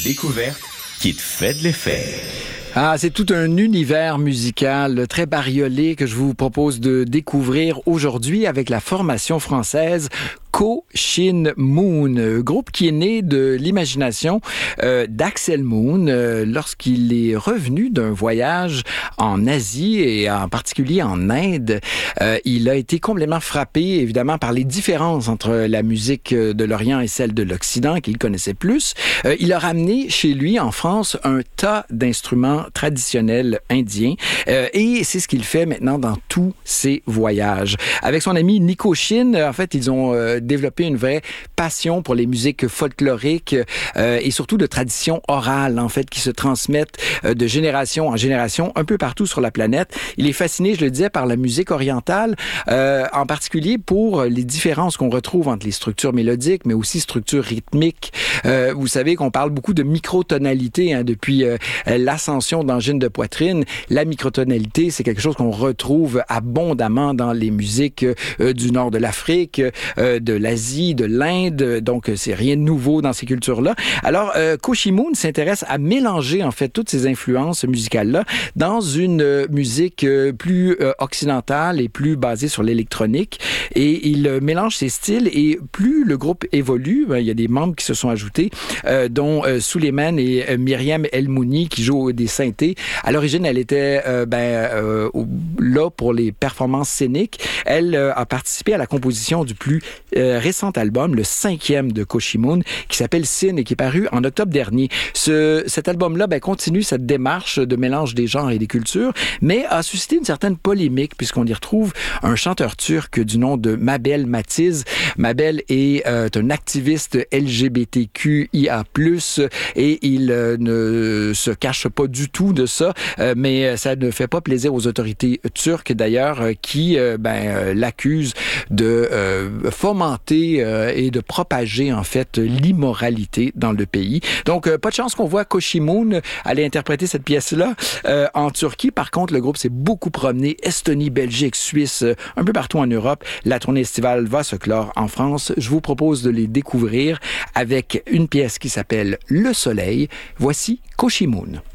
découverte qui te fait de l'effet. Ah, c'est tout un univers musical très bariolé que je vous propose de découvrir aujourd'hui avec la formation française Ko-Shin Moon, groupe qui est né de l'imagination d'Axel Moon lorsqu'il est revenu d'un voyage en Asie et en particulier en Inde. Il a été complètement frappé, évidemment, par les différences entre la musique de l'Orient et celle de l'Occident qu'il connaissait plus. Il a ramené chez lui, en France, un tas d'instruments traditionnels indiens et c'est ce qu'il fait maintenant dans tous ses voyages. Avec son ami Nico Shin, en fait, ils ont développer une vraie passion pour les musiques folkloriques et surtout de traditions orales, en fait, qui se transmettent de génération en génération un peu partout sur la planète. Il est fasciné, je le disais, par la musique orientale, en particulier pour les différences qu'on retrouve entre les structures mélodiques, mais aussi structures rythmiques. Vous savez qu'on parle beaucoup de microtonalité depuis l'ascension d'angine de poitrine. La microtonalité, c'est quelque chose qu'on retrouve abondamment dans les musiques du nord de l'Afrique, de l'Asie, de l'Inde, donc c'est rien de nouveau dans ces cultures-là. Alors, Ko-Shin Moon s'intéresse à mélanger en fait toutes ces influences musicales-là dans une musique plus occidentale et plus basée sur l'électronique. Et il mélange ces styles et plus le groupe évolue, il y a des membres qui se sont ajoutés, dont Suleiman et Myriam El-Mouni qui jouent des synthés. À l'origine, elle était là pour les performances scéniques. Elle a participé à la composition du plus récent album, le 5e de Ko-Shin Moon, qui s'appelle Sin et qui est paru en octobre dernier. Cet album-là continue cette démarche de mélange des genres et des cultures, mais a suscité une certaine polémique puisqu'on y retrouve un chanteur turc du nom de Mabel Matiz. Mabel est un activiste LGBTQIA+, et il ne se cache pas du tout de ça, mais ça ne fait pas plaisir aux autorités turques d'ailleurs qui l'accusent de fomenter et de propager en fait l'immoralité dans le pays. Donc pas de chance qu'on voit Ko-Shin Moon aller interpréter cette pièce-là en Turquie. Par contre, le groupe s'est beaucoup promené Estonie, Belgique, Suisse, un peu partout en Europe. La tournée estivale va se clore en France. Je vous propose de les découvrir avec une pièce qui s'appelle Le Soleil. Voici Ko-Shin Moon.